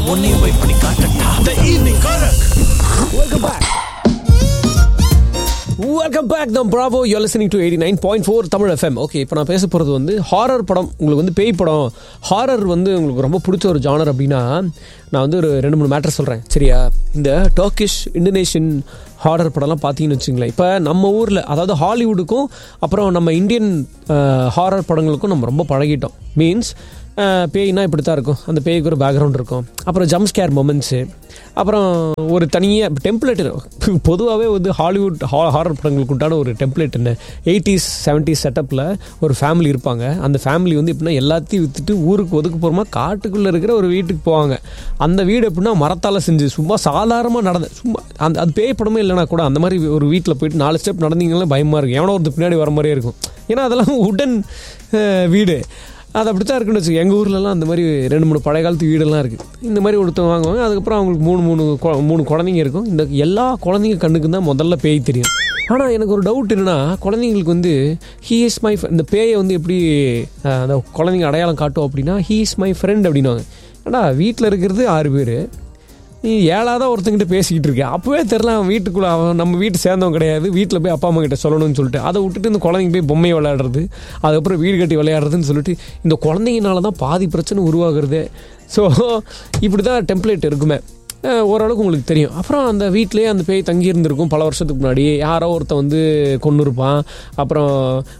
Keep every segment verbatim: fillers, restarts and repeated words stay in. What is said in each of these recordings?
உன்னையும் போய் பண்ணி காட்டட்டா. The evening Karak. Welcome back. Welcome back to Bravo. You're listening to eighty-nine point four Tamil F M. Okay, இப்போ நான் பேச போகிறது வந்து ஹாரர் படம். உங்களுக்கு வந்து பேய் படம், ஹாரர் வந்து உங்களுக்கு ரொம்ப பிடிச்ச ஒரு ஜானர் அப்படின்னா நான் வந்து ஒரு ரெண்டு மூணு மேட்டர் சொல்கிறேன், சரியா? இந்த டர்க்கிஷ், இந்தோனேஷியன் ஹாரர் படம்லாம் பார்த்தீங்கன்னு வச்சுங்களேன், இப்போ நம்ம ஊரில், அதாவது ஹாலிவுட்டுக்கும் அப்புறம் நம்ம இந்தியன் ஹாரர் படங்களுக்கும் நம்ம ரொம்ப பழகிட்டோம். மீன்ஸ் பேய்னா இப்படி தான் இருக்கும், அந்த பேய்க்கு ஒரு பேக்ரவுண்ட் இருக்கும், அப்புறம் ஜம்ப் ஸ்கேர் மொமெண்ட்ஸு, அப்புறம் ஒரு தனியாக டெம்ப்ளேட். பொதுவாகவே வந்து ஹாலிவுட் ஹா ஹாரர் படங்களுக்கு உண்டான ஒரு டெம்ப்ளேட் என்ன, எயிட்டிஸ் செவன்டீஸ் செட்டப்பில் ஒரு ஃபேமிலி இருப்பாங்க. அந்த ஃபேமிலி வந்து எப்படின்னா எல்லாத்தையும் விற்றுட்டு ஊருக்கு ஒதுக்கு போகிறோமா காட்டுக்குள்ளே இருக்கிற ஒரு வீட்டுக்கு போவாங்க. அந்த வீடு எப்படின்னா மரத்தால் செஞ்சு சும்மா சாதாரணமாக நடந்து, சும்மா அந்த அது பேய் படமே இல்லைனா கூட அந்த மாதிரி ஒரு வீட்டில் போயிட்டு நாலு ஸ்டெப் நடந்தீங்கன்னா பயமாக இருக்கும், எவனோ ஒருத்தர் பின்னாடி வர மாதிரியே இருக்கும். ஏன்னா அதெல்லாம் உடன் வீடு, அது அப்படி தான் இருக்குன்னு வச்சுக்கோங்க. எங்கள் ஊர்லலாம் அந்த மாதிரி ரெண்டு மூணு பழைய காலத்து வீடெல்லாம் இருக்குது. இந்த மாதிரி ஒருத்தர் வாங்குவாங்க, அதுக்கப்புறம் அவங்களுக்கு மூணு மூணு மூணு குழந்தைங்க இருக்கும். இந்த எல்லா குழந்தைங்க கண்ணுக்கு தான் முதல்ல பேய் தெரியும். ஆனால் எனக்கு ஒரு டவுட் என்னென்னா, குழந்தைங்களுக்கு வந்து ஹீ இஸ் மை, இந்த பேயை வந்து எப்படி அந்த குழந்தைங்க அடையாளம் காட்டும் அப்படின்னா, ஹீ இஸ் மை ஃப்ரெண்ட் அப்படின்வாங்க. ஏன்னா வீட்டில் இருக்கிறது ஆறு பேர், நீ ஏழாதான் ஒருத்தங்கிட்ட பேசிக்கிட்டு இருக்கேன். அப்போவே தெரில அவன் வீட்டுக்குள்ளே, அவன் நம்ம வீட்டு சேர்ந்தவன் கிடையாது, வீட்டில் போய் அப்பா அம்மா கிட்ட சொல்லணும்னு சொல்லிட்டு அதை விட்டுட்டு இந்த குழந்தைங்க போய் பொம்மையை விளையாடுறது, அதுக்கப்புறம் வீடு கட்டி விளையாடுறதுன்னு சொல்லிட்டு இந்த குழந்தைங்கனால தான் பாதி பிரச்சனை உருவாகுறது. ஸோ இப்படி தான் டெம்ப்ளேட் இருக்குமே, ஓரளவுக்கு உங்களுக்கு தெரியும். அப்புறம் அந்த வீட்டிலேயே அந்த பேய் தங்கி இருந்திருக்கும் பல வருஷத்துக்கு முன்னாடி, யாரோ ஒருத்தன் வந்து கொண்டு இருப்பான். அப்புறம்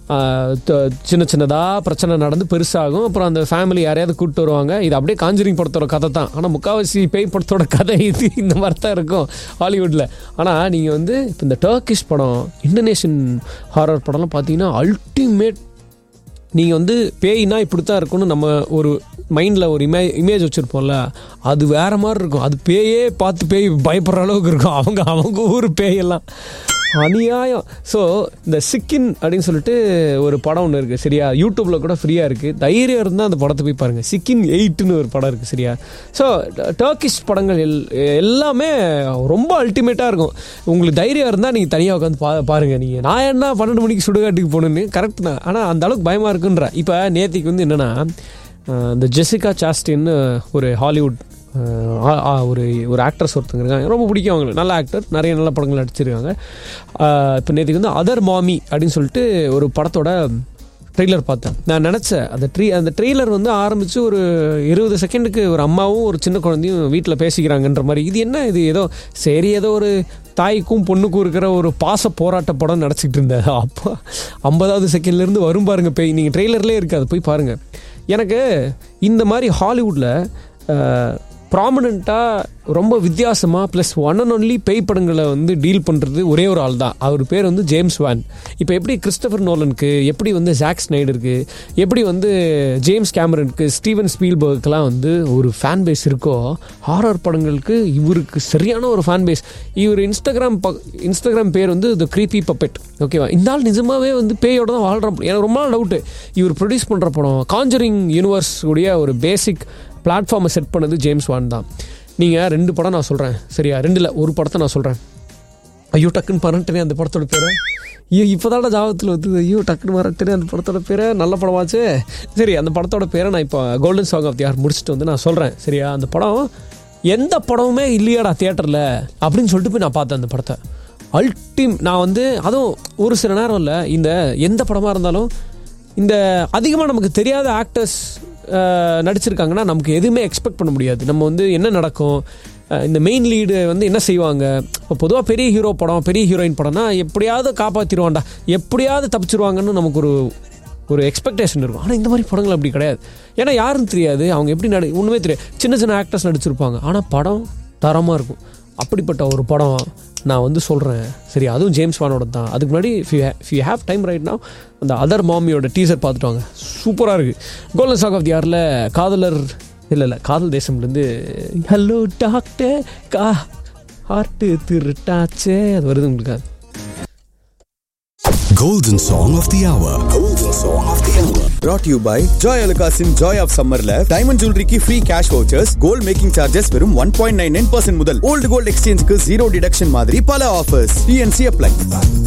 சின்ன சின்னதாக பிரச்சனை நடந்து பெருசாகும். அப்புறம் அந்த ஃபேமிலி யாரையாவது கூப்பிட்டு வருவாங்க. இது அப்படியே காஞ்சரிங் படத்தோட கதை தான். ஆனால் முக்கால்வாசி பேய் படத்தோட கதை இது இந்த மாதிரி தான் இருக்கும் ஹாலிவுட்டில். ஆனால் நீங்கள் வந்து இப்போ இந்த டர்க்கிஷ் படம், இந்தோனேஷியன் ஹாரர் படம்லாம் பார்த்தீங்கன்னா அல்டிமேட். நீங்கள் வந்து பேய்னா இப்படி தான் இருக்கும்னு நம்ம ஒரு மைண்டில் ஒரு இமே இமேஜ் வச்சுருப்போம்ல, அது வேறு மாதிரி இருக்கும். அது பேயே பார்த்து பேய் பயப்படுற அளவுக்கு இருக்கும். அவங்க அவங்க ஊர் பேயெல்லாம் அநியாயம். ஸோ இந்த சிக்கின் அப்படின்னு சொல்லிட்டு ஒரு படம் ஒன்று இருக்குது, சரியா? யூடியூப்பில் கூட ஃப்ரீயாக இருக்குது. தைரியம் இருந்தால் அந்த படத்தை போய் பாருங்கள். சிக்கின் எயிட்னு ஒரு படம் இருக்குது, சரியா? ஸோ டர்க்கிஷ் படங்கள் எல் எல்லாமே ரொம்ப அல்டிமேட்டாக இருக்கும். உங்களுக்கு தைரியம் இருந்தால் நீங்கள் தனியாக உட்காந்து பா பாருங்கள். நீங்கள் நான் என்ன பன்னெண்டு மணிக்கு சுடுகாட்டுக்கு போகணுன்னு கரெக்ட் தான், ஆனால் அந்த அளவுக்கு பயமாக இருக்குன்ற. இப்போ நேத்திக்கு வந்து என்னென்னா, இந்த ஜெசிகா சாஸ்டின்னு ஒரு ஹாலிவுட் ஒரு ஒரு ஆக்ட்ரஸ் ஒருத்தங்க இருக்காங்க, ரொம்ப பிடிக்கும் அவங்களுக்கு, நல்ல ஆக்டர், நிறைய நல்ல படங்கள் நடிச்சிருக்காங்க. இப்போ நேற்றுக்கு வந்து அதர் மாமி அப்படின்னு சொல்லிட்டு ஒரு படத்தோட ட்ரெய்லர் பார்த்தேன். நான் நினச்சேன் அந்த ட்ரீ அந்த ட்ரெய்லர் வந்து ஆரம்பித்து ஒரு இருபது செகண்டுக்கு ஒரு அம்மாவும் ஒரு சின்ன குழந்தையும் வீட்டில் பேசிக்கிறாங்கன்ற மாதிரி. இது என்ன இது, ஏதோ சரி ஏதோ ஒரு தாய்க்கும் பொண்ணுக்கும் இருக்கிற ஒரு பாச போராட்ட படம் நினச்சிக்கிட்டு இருந்தேன். அப்போ ஐம்பதாவது செகண்ட்லேருந்து வரும் பாருங்க பேய், நீங்கள் ட்ரெய்லர்லேயே இருக்காது, போய் பாருங்கள். எனக்கு இந்த மாதிரி ஹாலிவுட்டில் ப்ராமினெண்ட்டாக ரொம்ப வித்தியாசமாக ப்ளஸ் ஒன் அண்ட் ஒன்லி பேய் படங்களை வந்து டீல் பண்ணுறது ஒரே ஒரு ஆள் தான். அவர் பேர் வந்து ஜேம்ஸ் வான். இப்போ எப்படி கிறிஸ்டோபர் நோலனுக்கு, எப்படி வந்து ஜாக் ஸ்னைடருக்கு, எப்படி வந்து ஜேம்ஸ் கேமரனுக்கு, ஸ்டீவன் ஸ்பீல்பர்க்கெலாம் வந்து ஒரு ஃபேன் பேஸ் இருக்கோ, ஹாரர் படங்களுக்கு இவருக்கு சரியான ஒரு ஃபேன் பேஸ். இவர் இன்ஸ்டாகிராம் ப இன்ஸ்டாகிராம் பேர் வந்து த க்ரீப்பி பப்பெட், ஓகேவா? இந்த ஆள் நிஜமாகவே வந்து பேயோட தான் வாழ்கிறான். எனக்கு ரொம்ப நாள் டவுட்டு, இவர் ப்ரொடியூஸ் பண்ணுற படம் காஞ்சரிங் யூனிவர்ஸ் உடைய ஒரு பேசிக் பிளாட்ஃபார்மை செட் பண்ணது ஜேம்ஸ் வான் தான். நீங்கள் ரெண்டு படம் நான் சொல்கிறேன், சரியா? ரெண்டில் ஒரு படத்தை நான் சொல்கிறேன். ஐயோ டக்குன்னு மறந்துட்டேனே அந்த படத்தோட பேரை. ஐயோ இப்போ தான் ஜாபத்தில் வந்து ஐயோ டக்குன்னு மறந்துட்டேனே அந்த படத்தோட பேரை. நல்ல படமாச்சு. சரி, அந்த படத்தோட பேரை நான் இப்போ golden song of they are முடிச்சுட்டு வந்து நான் சொல்கிறேன், சரியா? அந்த படம் எந்த படமுமே இல்லையாடா தியேட்டரில் அப்படின்னு சொல்லிட்டு போய் நான் பார்த்தேன் அந்த படத்தை. அல்டிம் நான் வந்து அதுவும் ஒரு சில நேரம் இல்லை, இந்த எந்த படமாக இருந்தாலும் இந்த அதிகமாக நமக்கு தெரியாத ஆக்டர்ஸ் நடிச்சிருக்காங்கன்னா நமக்கு எதுவுமே எக்ஸ்பெக்ட் பண்ண முடியாது. நம்ம வந்து என்ன நடக்கும், இந்த மெயின் லீடு வந்து என்ன செய்வாங்க. இப்போ பொதுவாக பெரிய ஹீரோ படம், பெரிய ஹீரோயின் படம்னா எப்படியாவது காப்பாற்றிடுவான்டா, எப்படியாவது தப்பிச்சிருவாங்கன்னு நமக்கு ஒரு ஒரு எக்ஸ்பெக்டேஷன் இருக்கும். ஆனால் இந்த மாதிரி படங்கள் அப்படி கிடையாது. ஏன்னா யாருன்னு தெரியாது, அவங்க எப்படி நடி ஒன்றுமே தெரியாது. சின்ன சின்ன ஆக்டர்ஸ் நடிச்சிருப்பாங்க, ஆனால் படம் தரமாக இருக்கும். அப்படிப்பட்ட ஒரு படம் நான் வந்து சொல்கிறேன், சரி? அதுவும் ஜேம்ஸ் வானோட தான். அதுக்கு முன்னாடி if you have time right now அந்த அதர் மாமியோட டீசர் பார்த்துட்டு வாங்க, சூப்பராக இருக்குது. கோல்டன் சாங் ஆஃப் தி ஆரில் காதலர் இல்லை இல்லை காதல் தேசம்லேருந்து ஹலோ டாக்டர் கா ஹார்ட்டு திருட்டாச்சே அது வருது உங்களுக்கு. Golden Song of the Hour. Golden Song of the Hour. Brought to you by Joy Alukasin Joy of Summerல diamond jewelry ki free cash vouchers, gold making charges வெறும் one point nine nine percent முதல், old gold exchange க்கு zero deduction மாதிரி பல offers. T N C apply.